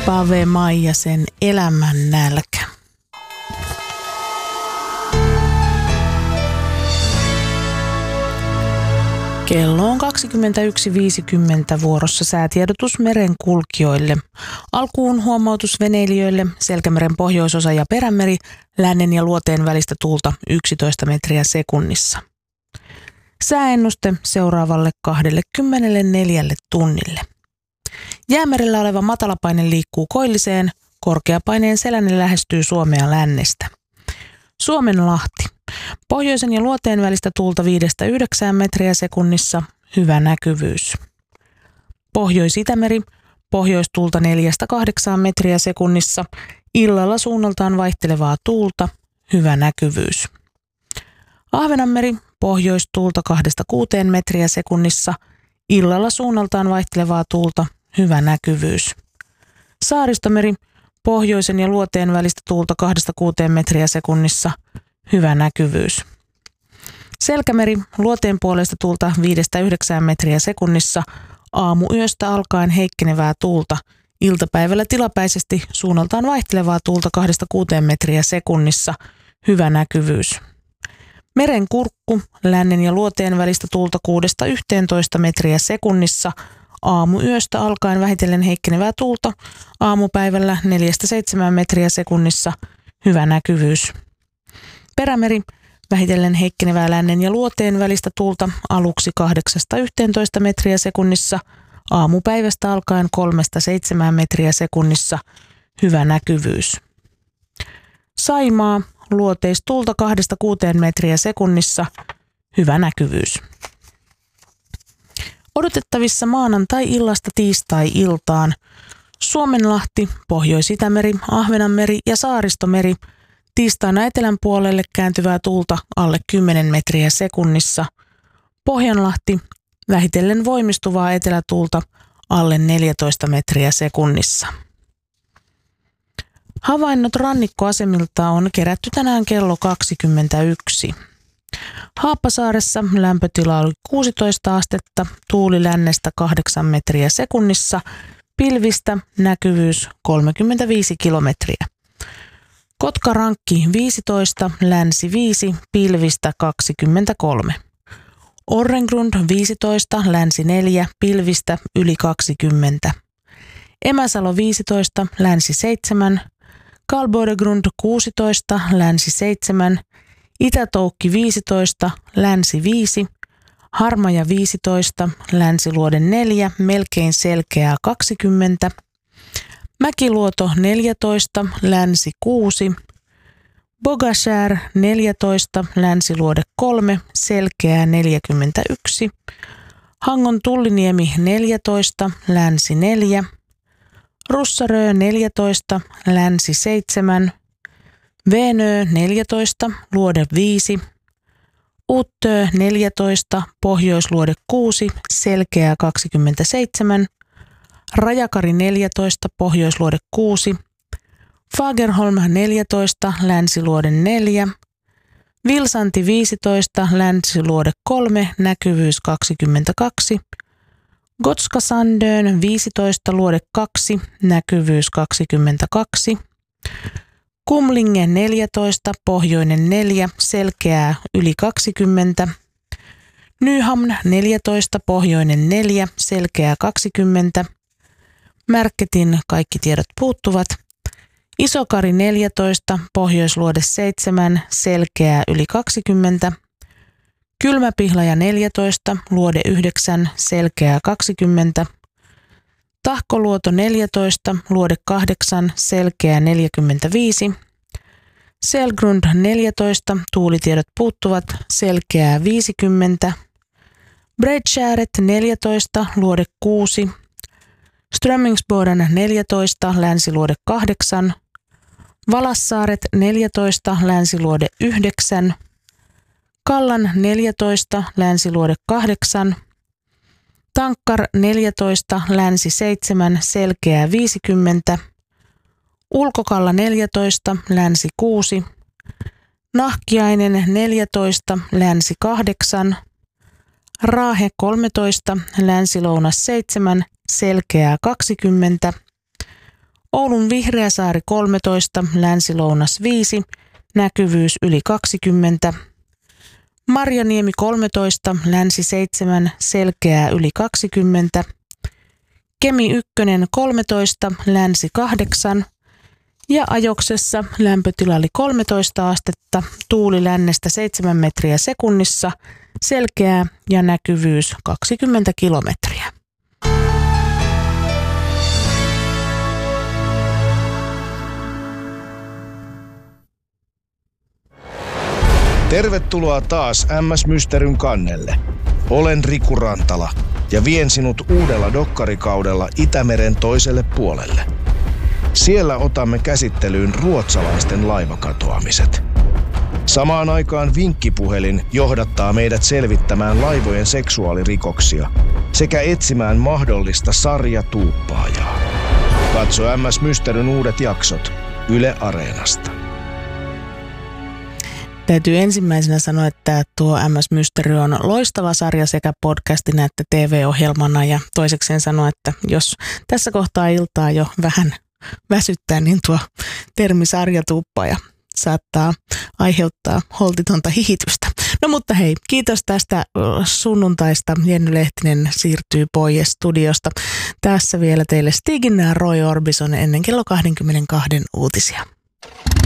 Pave Maijasen Elämän nälkä. Kello on 21.50 vuorossa säätiedotus merenkulkijoille. Alkuun huomautus veneilijöille, Selkämeren pohjoisosa ja Perämeri, lännen ja luoteen välistä tuulta 11 metriä sekunnissa. Sääennuste seuraavalle 24 tunnille. Jäämerellä oleva matalapaine liikkuu koilliseen, korkeapaineen selänne lähestyy Suomea lännestä. Suomenlahti. Pohjoisen ja luoteen välistä tuulta 5-9 metriä sekunnissa, hyvä näkyvyys. Pohjois-Itämeri. Pohjoistuulta 4-8 metriä sekunnissa, illalla suunnaltaan vaihtelevaa tuulta, hyvä näkyvyys. Ahvenanmeri. Pohjoistuulta 2-6 metriä sekunnissa, illalla suunnaltaan vaihtelevaa tuulta, hyvä näkyvyys. Saaristomeri. Pohjoisen ja luoteen välistä tuulta 2-6 metriä sekunnissa, hyvä näkyvyys. Selkämeri. Luoteen puolesta tuulta 5-9 metriä sekunnissa, aamuyöstä alkaen heikkenevää tuulta, iltapäivällä tilapäisesti suunnaltaan vaihtelevaa tuulta 2-6 metriä sekunnissa, hyvä näkyvyys. Merenkurkku. Lännen ja luoteen välistä tuulta 6-11 metriä sekunnissa, aamuyöstä alkaen vähitellen heikkenevää tuulta, aamupäivällä 4-7 metriä sekunnissa, hyvä näkyvyys. Perämeri. Vähitellen heikkenevää lännen ja luoteen välistä tuulta aluksi 8-11 metriä sekunnissa, aamupäivästä alkaen 3-7 metriä sekunnissa, hyvä näkyvyys. Saimaa. Luoteistuulta 2-6 metriä sekunnissa, hyvä näkyvyys. Odotettavissa maanantai-illasta tiistai-iltaan. Suomenlahti, Pohjois-Itämeri, Ahvenanmeri ja Saaristomeri. Tiistaina etelän puolelle kääntyvää tuulta alle 10 metriä sekunnissa. Pohjanlahti, vähitellen voimistuvaa etelätuulta alle 14 metriä sekunnissa. Havainnot rannikkoasemilta on kerätty tänään kello 21. Haappasaaressa lämpötila oli 16 astetta, tuuli lännestä 8 metriä sekunnissa, pilvistä, näkyvyys 35 kilometriä. Kotkarankki 15, länsi 5, pilvistä 23. Orrengrund 15, länsi 4, pilvistä yli 20. Emäsalo 15, länsi 7, Kalbodegrund 16, länsi 7, Itätoukki 15, länsi 5, Harmaja 15, länsiluode 4, melkein selkeää 20, Mäkiluoto 14, länsi 6, Bogashär 14, länsiluode 3, selkeää 41, Hangon Tulliniemi 14, länsi 4, Russarö 14, länsi 7, Veenö 14, luode 5, Uttö 14, pohjoisluode 6, selkeää 27, Rajakari 14, pohjoisluode 6, Fagerholm 14, länsiluode 4, Vilsanti 15, länsiluode 3, näkyvyys 22, Gotska Sandön 15, luode 2, näkyvyys 22, Kumlinge 14, pohjoinen 4, selkeää yli 20, Nyhamn 14, pohjoinen 4, selkeää 20, Märketin kaikki tiedot puuttuvat, Isokari 14, pohjoisluode 7, selkeää yli 20, Kylmäpihlaja 14, luode 9, selkeää 20, Tahkoluoto 14, luode 8, selkeää 45, Selgrund 14, tuulitiedot puuttuvat, selkeää 50, Bredskääret 14, luode 6, Strömmingsboden 14, länsiluode 8, Valassaaret 14, länsiluode 9, Kallan 14, länsiluode 8, Tankkar 14, länsi 7, selkeää 50, Ulkokalla 14, länsi 6, Nahkiainen 14, länsi 8, Raahe 13, länsi-lounas 7, selkeää 20, Oulun Vihreäsaari 13, Länsi-Lounas 5, näkyvyys yli 20. Marjaniemi 13, Länsi 7, selkeää yli 20. Kemi 1 13, Länsi 8 ja Ajoksessa lämpötila oli 13 astetta, tuuli lännestä 7 metriä sekunnissa, selkeää ja näkyvyys 20 kilometriä. Tervetuloa taas MS Mysteryn kannelle. Olen Riku Rantala ja vien sinut uudella dokkarikaudella Itämeren toiselle puolelle. Siellä otamme käsittelyyn ruotsalaisten laivakatoamiset. Samaan aikaan vinkkipuhelin johdattaa meidät selvittämään laivojen seksuaalirikoksia sekä etsimään mahdollista sarjatuuppaajaa. Katso MS Mysteryn uudet jaksot Yle Areenasta. Täytyy ensimmäisenä sanoa, että tuo MS Mystery on loistava sarja sekä podcastina että TV-ohjelmana, ja toisekseen sanoa, että jos tässä kohtaa iltaa jo vähän väsyttää, niin tuo termi sarjatuuppaaja saattaa aiheuttaa holtitonta hihitystä. No mutta hei, kiitos tästä sunnuntaista. Jenny Lehtinen siirtyy pois studiosta. Tässä vielä teille Stigin ja Roy Orbison ennen kello 22 uutisia.